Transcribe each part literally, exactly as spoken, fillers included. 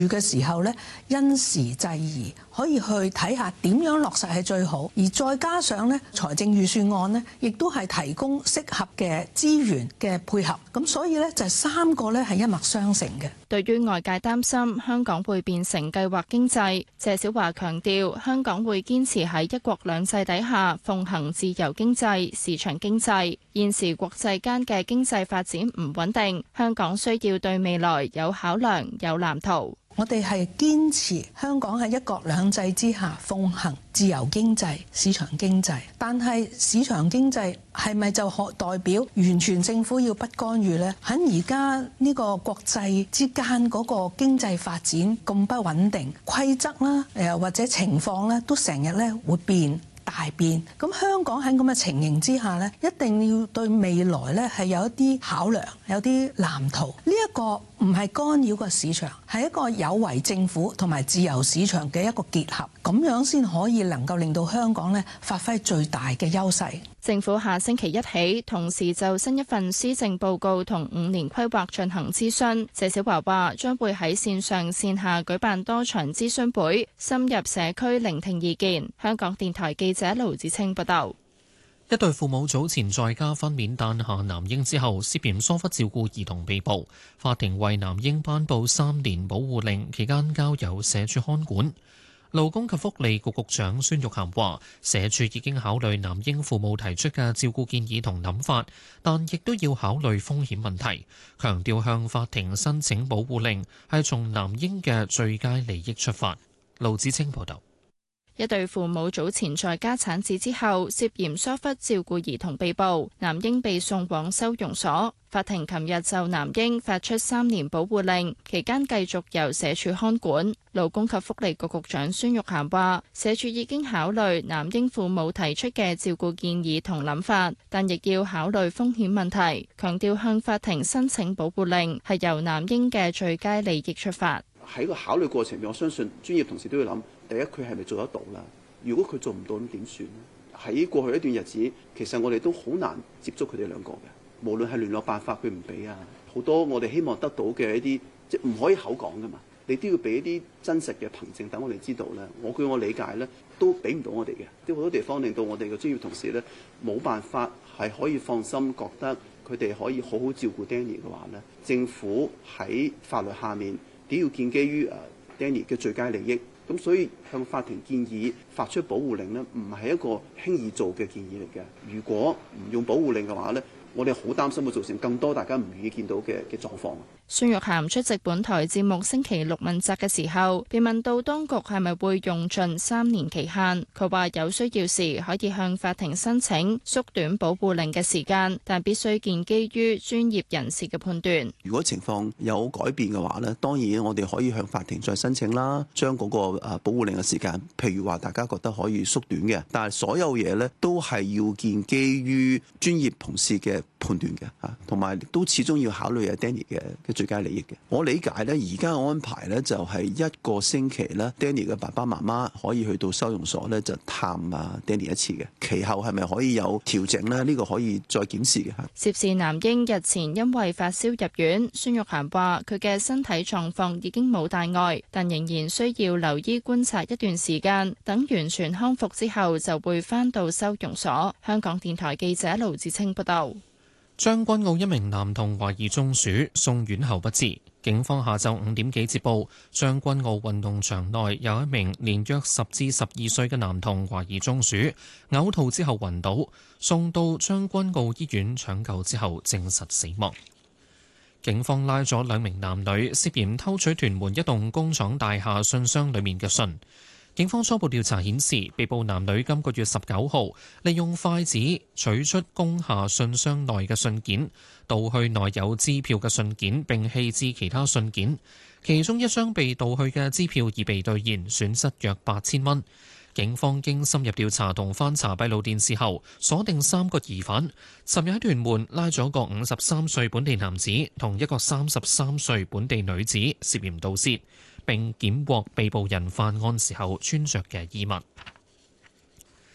嘅時候咧，因時制宜，可以去睇下點樣落實係最好，而再加上咧財政預算案咧，亦都係提供適合嘅資源嘅配合，咁所以咧就係三個咧係一脈相承嘅。 對於外界擔心香港會變成計劃經濟，謝小華強調香港會堅持喺一國兩制底下奉行自由經濟、市場經濟。現時國際間嘅經濟發展唔穩定，香港需要對未來有考量、有藍圖。 我哋係堅持香港喺一國兩制之下奉行自由經濟、市場經濟，但係市場經濟係咪就可代表完全政府要不干預呢？喺而家呢個國際之間嗰個經濟發展咁不穩定，規則啦，誒或者情況咧，都成日咧會變。大變，咁香港喺咁嘅情形之下呢，一定要對未來呢係有一啲考量，有啲藍圖。呢一個唔係干擾個市場，係一個有為政府同埋自由市場嘅一個結合，咁樣先可以能夠令到香港呢發揮最大嘅優勢。 政府下星期一起，同時就新一份施政報告同五年規劃進行諮詢。謝小華話將會喺線上線下舉辦多場諮詢會，深入社區聆聽意見。香港電台記者盧子清報道。 一對父母早前在家分娩誕下男嬰之後，涉嫌疏忽照顧兒童被捕，法庭為男嬰頒布三年保護令，期間交由社署看管。勞工及福利局局長孫玉菡話，社署已經考慮男嬰父母提出嘅照顧建議同諗法，但亦都要考慮風險問題，強調向法庭申請保護令係從男嬰嘅最佳利益出發。盧子清報道。 一對父母早前在家產子之後，涉嫌疏忽照顧兒童被捕，男嬰被送往收容所。法庭琴日就男嬰發出三年保護令，期間繼續由社署看管。勞工及福利局局長孫玉菡話，社署已經考慮男嬰父母提出嘅照顧建議同諗法，但亦要考慮風險問題，強調向法庭申請保護令係由男嬰嘅最佳利益出發。 喺個考慮過程入面，我相信專業同事都要諗，第一佢係咪做得到啦？如果佢做唔到，咁點算咧？喺過去一段日子，其實我哋都好難接觸佢哋兩個嘅，無論係聯絡辦法佢唔俾啊，好多我哋希望得到嘅一啲，即係唔可以口講噶嘛，你都要俾一啲真實嘅憑證等我哋知道咧。我據我理解咧，都俾唔到我哋嘅，啲好多地方令到我哋嘅專業同事咧冇辦法係可以放心覺得佢哋可以好好照顧 Danny 嘅話咧，政府喺法律下面都要建基於誒 Danny 嘅最佳利益。咁所以向法庭建議發出保護令呢，唔係一個輕易做嘅建議嚟嘅。如果唔用保護令嘅話呢，我哋好擔心會造成更多大家唔願意見到嘅嘅狀況。 孫玉菡出席本台節目星期六問責嘅時候，被問到當局係咪會用盡三年期限，佢話有需要時可以向法庭申請縮短保護令嘅時間，但必須建基於專業人士嘅判斷。 如果情況有改變嘅話呢，當然我哋可以向法庭再申請啦，將嗰個誒保護令嘅時間，譬如話大家覺得可以縮短嘅，但係所有嘢呢都係要建基於專業同事嘅判斷嘅嚇，同埋都始終要考慮阿 Danny 嘅嘅最佳利益嘅。我理解咧，而家嘅安排咧就係一個星期咧 ，Danny 嘅爸爸媽媽可以去到收容所咧就探啊 Danny 一次嘅。其後係咪可以有調整咧？呢個可以再檢視嘅嚇。 涉事男嬰日前因為發燒入院，孫玉菡話佢嘅身體狀況已經冇大礙，但仍然需要留醫觀察一段時間，等完全康復之後就會返到收容所。香港電台記者盧志清報道。 將軍澳一名男童懷疑中暑，送院後不治。警方下晝五點幾接報，將軍澳運動場內有一名年約十至十二歲嘅男童懷疑中暑，嘔吐之後暈倒，送到將軍澳醫院搶救之後證實死亡。警方拉咗兩名男女，涉嫌偷取屯門一棟工廠大廈信箱裡面嘅信。警方初步調查顯示，被捕男女今個月十九號利用筷子取出工廈信箱內嘅信件，盜去內有支票嘅信件並棄置其他信件。其中一張被盜去嘅支票已被兌現，損失約八千蚊。警方經深入調查同翻查閉路電視後，鎖定三個疑犯。尋日喺屯門拉咗個五十三歲本地男子同一個三十三歲本地女子涉嫌盜竊，並檢獲被捕人犯案時候穿着嘅衣物。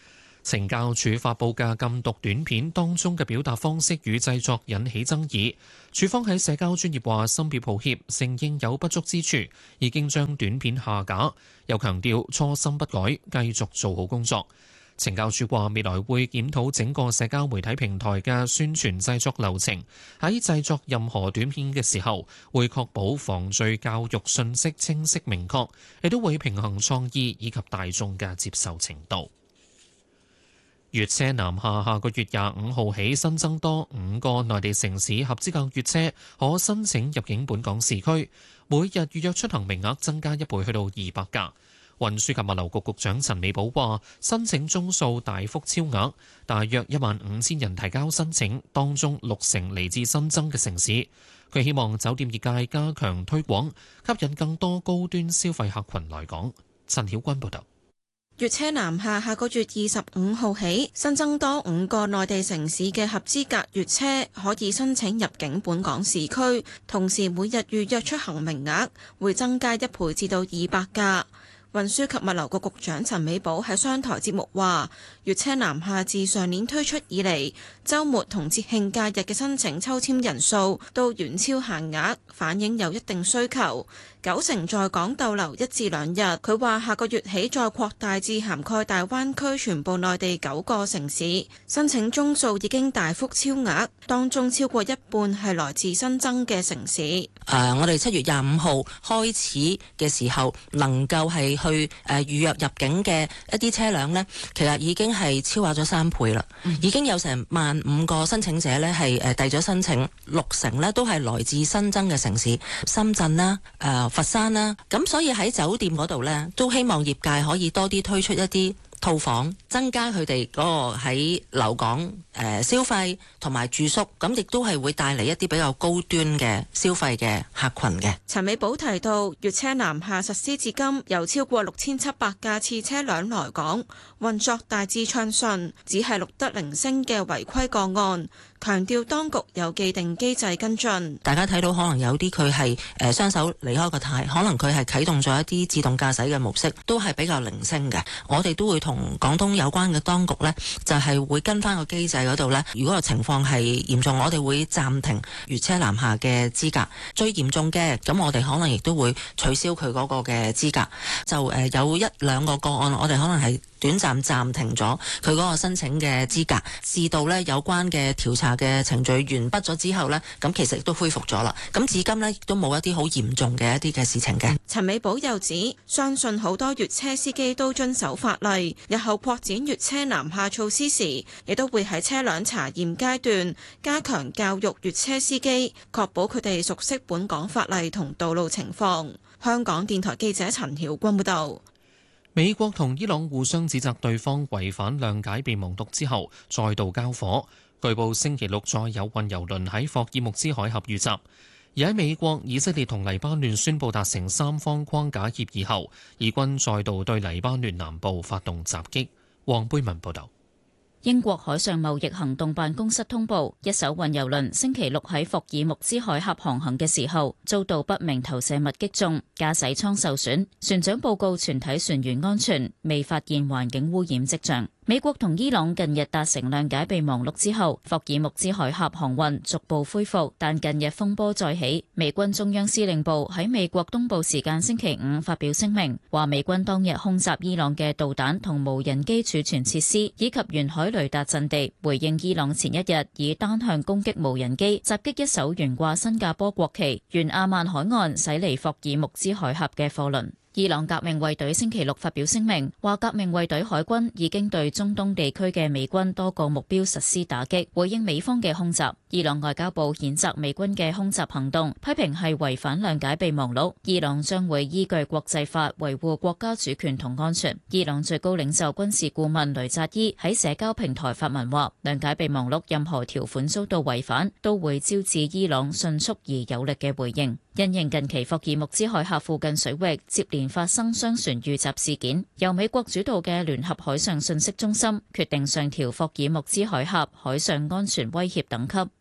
懲教署發布嘅禁毒短片當中嘅表達方式與製作引起爭議，署方喺社交專頁話深表抱歉，承認有不足之處，已經將短片下架，又強調初心不改，繼續做好工作。懲教署話未來會檢討整個社交媒體平台嘅宣傳製作流程，喺製作任何短片嘅時候，會確保防罪教育信息清晰明確，亦都會平衡創意以及大眾嘅接受程度。粵車南下下個月廿五號起新增多五個內地城市合資格粵車可申請入境本港市區，每日預約出行名額增加一倍，去到二百架。運輸及物流局局長陳美寶話：申請宗數大幅超額，大約一萬五千人提交申請，當中六成嚟自新增嘅城市。佢希望酒店業界加強推廣，吸引更多高端消費客群來港。陳曉君報導。 粵車南下下個月二十五號起新增多五個內地城市嘅合資格粵車可以申請入境本港市區，同時每日預約出行名額會增加一倍至到二百架。運輸及物流局局長陳美寶喺商台節目話：粵車南下自上年推出以嚟，週末同節慶假日嘅申請抽籤人數都遠超限額，反映有一定需求。九成在港逗留一至兩日。佢話下個月起再擴大至涵蓋大灣區全部內地九個城市，申請宗數已經大幅超額，當中超過一半係來自新增嘅城市。誒、 呃，我哋七月廿五號開始嘅時候，能夠係去誒預約入境嘅一啲車輛呢，其實已經係超額咗三倍啦。嗯、已經有成萬五個申請者呢係誒遞咗申請，六成呢都係來自新增嘅城市，深圳啦、誒、呃、佛山啦。咁所以喺酒店嗰度呢，都希望業界可以多啲推出一啲套房，增加佢哋嗰個喺留港誒、呃、消費同埋住宿，咁亦都係會帶嚟一啲比較高端嘅消費嘅客群嘅。 陳美寶提到，粵車南下實施至今，有超過六千七百架次車輛來港，運作大致暢順，只係錄得零星嘅違規個案。強調當局有既定機制跟進。 大家睇到可能有啲佢係誒雙手離開個軚，可能佢係啟動咗一啲自動駕駛嘅模式，都係比較零星嘅。我哋都會同廣東有關嘅當局呢，就係、是、會跟翻個機制嗰度呢。如果個情況係嚴重，我哋會暫停粵車南下嘅資格。最嚴重嘅，咁我哋可能亦都會取消佢嗰個嘅資格。就誒有一兩個個案，我哋可能係短暫暫停咗佢嗰個申請嘅資格，至到呢有關嘅調查嘅程序完畢咗之後呢，咁其實亦都恢復咗啦。咁至今呢，亦都冇一啲好嚴重嘅一啲嘅事情嘅。 陳美寶又指，相信好多粵車司機都遵守法例，日後擴展粵車南下措施時，亦都會喺車輛查驗階段加強教育粵車司機，確保佢哋熟悉本港法例同道路情況。香港電台記者陳曉君報導。 美國同伊朗互相指責對方違反諒解備忘錄之後，再度交火。據報星期六再有運油輪喺霍爾木茲海峽遇襲。而喺美國、以色列同黎巴嫩宣布達成三方框架協議後，以軍再度對黎巴嫩南部發動襲擊。黃貝文報導。 英國海上貿易行動辦公室通報，一艘運油輪星期六喺霍爾木茲海峽航行嘅時候，遭到不明投射物擊中，駕駛艙受損，船長報告全體船員安全，未發現環境污染跡象。美國同伊朗近日達成諒解備忘錄之後，霍爾木茲海峽航運逐步恢復，但近日風波再起。美軍中央司令部喺美國東部時間星期五發表聲明，話美軍當日空襲伊朗嘅導彈同無人機儲存設施，以及沿海雷達陣地，回應伊朗前一日以單向攻擊無人機襲擊一艘懸掛新加坡國旗、沿阿曼海岸駛離霍爾木茲海峽嘅貨輪。伊朗革命衛隊星期六發表聲明，話革命衛隊海軍已經對中東地區嘅美軍多個目標實施打擊，回應美方嘅空襲。伊朗外交部譴責美軍嘅空襲行動，批評係違反諒解備忘錄。伊朗將會依據國際法維護國家主權同安全。伊朗最高領袖軍事顧問雷扎伊喺社交平台發文話，諒解備忘錄任何條款遭到違反，都會招致伊朗迅速而有力嘅回應。因應近期霍爾木茲海峽附近水域接連發生商船遇襲事件，由美國主導嘅聯合海上信息中心決定上調霍爾木茲海峽海上安全威脅等級，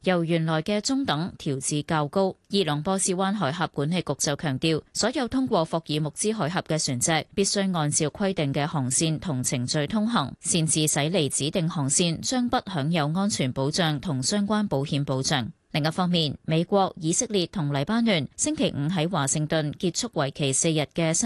由原來嘅中等調至較高。伊朗波斯灣海峽管理局就強調，所有通過霍爾木茲海峽嘅船隻必須按照規定嘅航線同程序通行，擅自駛離指定航線將不享有安全保障同相關保險保障。另一方面，美國、以色列同黎巴嫩星期五喺華盛頓結束為期四日嘅